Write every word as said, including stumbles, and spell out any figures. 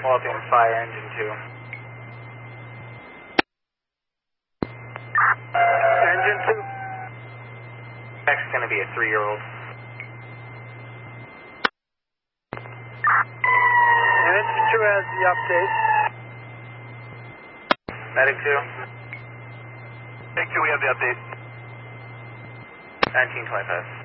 Walton Fire Engine two. Engine two. Next going to be a three-year-old. Engine two has the update. Medic two. Medic two, we have the update. nineteen twenty-five.